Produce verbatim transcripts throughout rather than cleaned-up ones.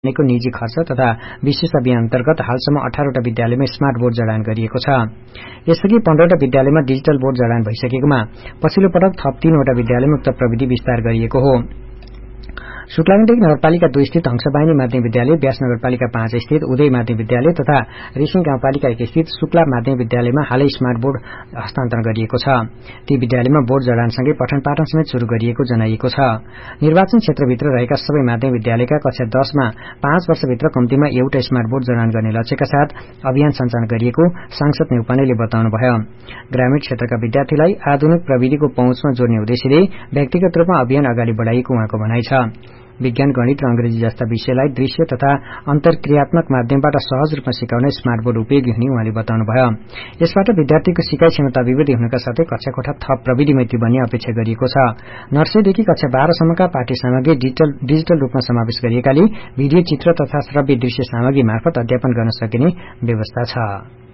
को निजी खर्च तथा विशेष अभियान अन्तर्गत हालसम्म अठारवटा विद्यालयमा स्मार्ट बोर्ड जडान गरिएको छ। यसअघि पन्ध्रवटा विद्यालयमा डिजिटल बोर्ड जडान भइसकेकोमा पछिल्लो पटक थप तीनवटा विद्यालयमा उक्त प्रविधि विस्तार गरिएको हो। शुक्लागण्डकी नगरपालिका दुई स्थित हंसबाहिनी माध्यमिक विद्यालय, व्यास नगरपालिका पाँच स्थित उदय माध्यमिक विद्यालय तथा रिसिङ गाउँपालिका एक स्थित शुक्ला माध्यमिक विद्यालयमा हालै स्मार्ट बोर्ड हस्तान्तरण गरिएको छ। ती विद्यालयमा बोर्ड जडानसँगै पठन पाठन समेत शुरू गरिएको जनाइएको छ। निर्वाचन क्षेत्रभित्र रहेका सबै माध्यमिक विद्यालयका कक्षा दशमा पाँच वर्षभित्र कम्तीमा एउटा स्मार्ट बोर्ड जडान गर्ने लक्ष्यका साथ अभियान सञ्चालन गरिएको सांसद नेउपानेले बताउनुभयो। ग्रामीण क्षेत्रका विद्यार्थीलाई आधुनिक प्रविधिको पहुँचमा जोड्ने उद्देश्यले व्यक्तिगत रूपमा अभियान अगाडि बढ़ाइएको उहाँको भनाइ छ। विज्ञान, गणित र अंग्रेजी जस्ता विषयलाई दृश्य तथा अन्तर्क्रियात्मक माध्यमबाट सहज रूपमा सिकाउन स्मार्ट बोर्ड उपयोगी हुने उहाँले बताउनुभयो। यसबाट विद्यार्थीको सिकाइ क्षमता वृद्धि हुनका साथै कक्षा कोठा थप प्रविधिमैत्री बन्ने अपेक्षा गरिएको छ। नर्सरीदेखि कक्षा बाह्रसम्मका पाठ्य सामग्री डिजिटल डिजिटल रूपमा समावेश गरिएकाले भिडियो, चित्र तथा श्रव्य दृश्य सामग्री मार्फत अध्यापन गर्न सकिने व्यवस्था छ।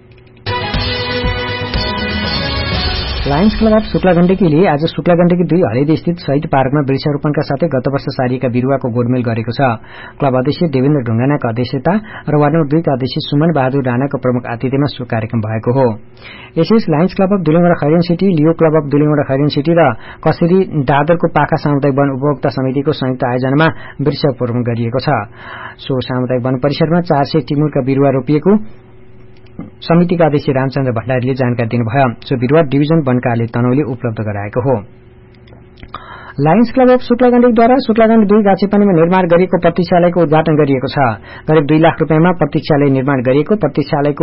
लायन्स क्लब अफ शुक्लागण्डकीले आज शुक्लागण्डकी दुई हलेदी स्थित शहीद पार्कमा वृक्षारोपणका साथै गत वर्ष सारिएका बिरूवाको गोडमेल गरेको छ। क्लब अध्यक्ष देवेन्द्र ढुङ्गानाको अध्यक्षता र वार्ड नम्बर दुईका अध्यक्ष सुमन बहादुर राणाको प्रमुख आतिथ्यमा सो कार्यक्रम भएको हो। यसैबीच Lions club of Dulegaunda खैरेन city, Leo club of Dulegaunda खैरेन city र कसरी दादरको पाखा सामुदायिक वन उपभोक्ता समितिको संयुक्त आयोजनामा वृक्षारोपण गरिएको छ। सो सामुदायिक वन परिसरमा चार सय टिमुरका बिरूवा रोपिएको समितिका अध्यक्ष रामचन्द्र भण्डारीले जानकारी दिनुभयो। सो बिरूवा डिभिजन वन कार्यालय तनहुले उपलब्ध गराएको हो। लायन्स क्लब अफ शुक्लागण्डकीद्वारा शुक्लागण्ड दुई गाछेपानीमा निर्माण गरिएको प्रतीक्षालयको उद्घाटन गरिएको छ। करिब दुई लाख रूपियाँमा प्रतीक्षालय निर्माण गरिएको प्रतीक्षालयको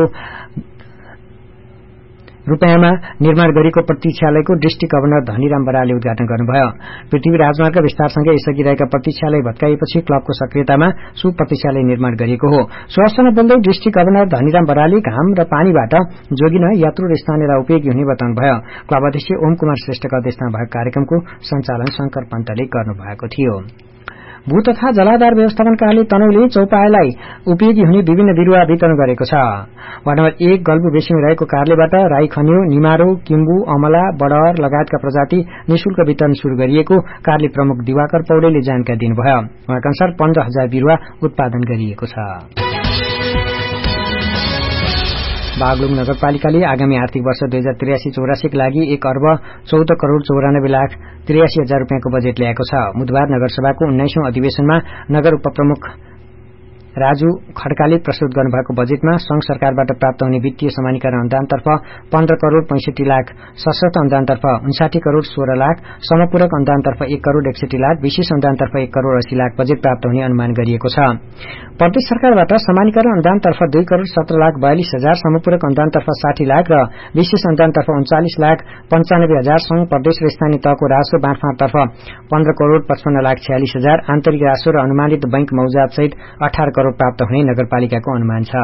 रूपियाँमा निर्माण गरिएको प्रतीक्षालयको डिस्ट्रिक्ट गभर्नर धनीराम बरालले उद्घाटन गर्नुभयो। पृथ्वी राजमार्ग विस्तारसँगै यसअघि रहेका प्रतीक्षालय भत्काइएपछि क्लबको सक्रियतामा सो प्रतीक्षालय निर्माण गरिएको हो। सो अवसरमा बोल्दै डिस्ट्रिक्ट गभर्नर धनीराम बरालले घाम र पानीबाट जोगिन यात्रु र स्थानीयलाई उपयोगी हुने बताउनुभयो। क्लब अध्यक्ष ओम कुमार श्रेष्ठका अध्यक्षतामा भएको कार्यक्रमको सञ्चालन शंकर पन्तले गर्नुभएको थियो। भू तथा जलाधार व्यवस्थापन कार्यालय तनहुले चौपायालाई उपयोगी हुने विभिन्न बिरूवा वितरण गरेको छ। वार्ड नम्बर एक गल्बु बेसीमा रहेको कार्यालयबाट राई खन्यो, निमारो, किम्बु, अमला, बडहर लगायतका प्रजाति निशुल्क वितरण शुरू गरिएको कार्यालय प्रमुख दिवाकर पौडेलले जानकारी दिनुभयो। उहाँका अनुसार पन्ध्र हजार बिरूवा उत्पादन गरिएको छ। बागलुङ नगरपालिकाले आगामी आर्थिक वर्ष दुई हजार त्रियासी चौरासीका लागि एक अर्ब चौध करोड़ चौरानब्बे लाख त्रियासी हजार रूपियाँको बजेट ल्याएको छ। बुधबार नगरसभाको उन्नाइसौं अधिवेशनमा नगर उपप्रमुख राजु खड्काले प्रस्तुत गर्नुभएको बजेटमा संघ सरकारबाट प्राप्त हुने वित्तीय समानीकरण अनुदानतर्फ पन्ध्र करोड़ पैंसठी लाख, सशस्त्र अनुदानतर्फ उन्साठी करोड़ सोह्र लाख, समपूरक अनुदानतर्फ एक करोड़ एकसठी लाख, विशेष अनुदानतर्फ एक करोड़ अस्सी लाख बजेट प्राप्त हुने अनुमान गरिएको छ। प्रदेश सरकारबाट समानीकरण अनुदानतर्फ दुई करोड़ सत्र लाख बयालिस हजार, समपूरक अनुदानतर्फ साठी लाख र विशेष अनुदानतर्फ उन्चालिस लाख पञ्चानब्बे हजार, संघ प्रदेश र स्थानीय तहको राजस्व बाँडफाँडतर्फ पन्ध्र करोड़ पचपन्न लाख छयालिस हजार, आन्तरिक राजस्व र अनुमानित बैंक मौजात सहित अठार करोड़ प्राप्त हुने नगरपालिकाको अनुमान छ।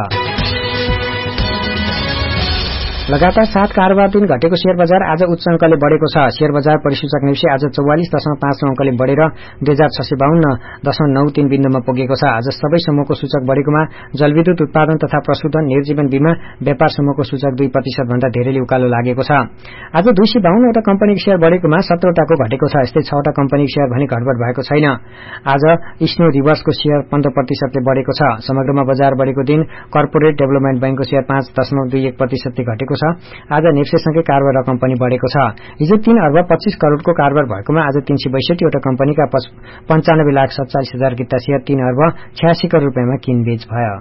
लगातार सात कारोबार दिन घटेको शेयर बजार आज उच्च अंकले बढ़ेको छ। शेयर बजार परिसूचक निफ्टी आज चौवालिस दशमलव पाँच नौ अंकले बढ़ेर दुई हजार छ सय बाहन्न दशमलव नौ तीन बिन्दुमा पुगेको छ। आज सबै समूहको सूचक बढ़ेकोमा जलविद्युत उत्पादन तथा प्रशोधन, निर्जीवन बीमा, व्यापार समूहको सूचक दुई प्रतिशत भन्दा धेरैले उकालो लागेको छ। आज दुई सय बाहन्नवटा कम्पनीको शेयर बढ़ेकोमा सत्रवटाको घटेको छ। यस्तै छवटा कम्पनीको शेयर भने घटबढ भएको छैन। आज स्नो रिभर्सको शेयर पन्ध्र प्रतिशतले बढ़ेको छ। समग्रमा बजार बढ़ेको दिन कर्पोरेट डेभलपमेन्ट बैंकको शेयर पाँच दशमलव दुई एक प्रतिशतले घटेको छ। आज नेप्सेसँगै कारोबार रकम पनि बढ़ेको छ। हिजो तीन अर्ब पच्चीस करोड़को कारोबार भएकोमा आज तीन सय बैसठीवटा कम्पनीका पञ्चानब्बे लाख सत्तालिस हजार किता शेयर तीन अर्ब छयासी करोड़ रूपियाँमा किनबेच भयो।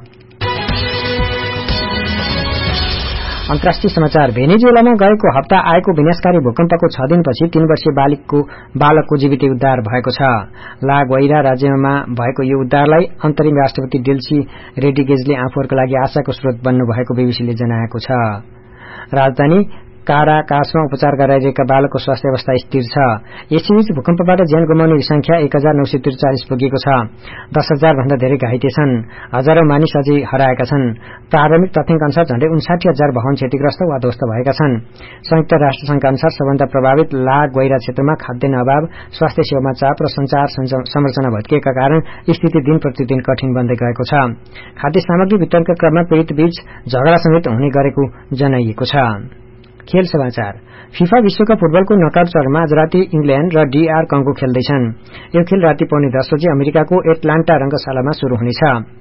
अन्तर्राष्ट्रिय समाचार। भेनेजुएलामा गएको हप्ता आएको विनाशकारी भूकम्पको छ दिनपछि तीन वर्षीय बालिकको बालकको जीवित उद्धार भएको छ। ला ग्वाइरा राज्यमा भएको यो उद्धारलाई अन्तरिम राष्ट्रपति डेल्सी रोड्रिगेजले आफूहरूका लागि आशाको स्रोत बन्नु भएको बीबीसीले जनाएको छ। राजधानी काराकासमा उपचार गराइरहेका बालकको स्वास्थ्य अवस्था स्थिर छ। यसैबीच भूकम्पबाट ज्यान गुमाउनेको संख्या एक हजार नौ सय त्रिचालिस पुगेको छ। दस हजार भन्दा धेरै घाइते छन्। हजारौं मानिस अझै हराएका छन्। प्रारम्भिक तथ्याङ्क अनुसार झण्डै उन्साठी हजार भवन क्षतिग्रस्त वा ध्वस्त भएका छन्। संयुक्त राष्ट्रसंघका अनुसार सबभन्दा प्रभावित ला ग्वाइरा क्षेत्रमा खाद्यान्न अभाव, स्वास्थ्य सेवामा चाप र संचार संरचना भत्किएका कारण स्थिति दिन प्रतिदिन कठिन बन्दै गएको छ। खाद्य सामग्री वितरणका क्रममा पीड़ित बीच झगडा समेत हुने गरेको जनाइएको छ। खेल समाचार फिफा विश्वकप फुटबलको नकआउट चरणमा आज राति इंग्ल्याण्ड र डीआर कंगो खेल्दैछन्। यो खेल राति पौने दस बजे अमेरिकाको एटलान्टा रंगशालामा शुरू हुनेछ।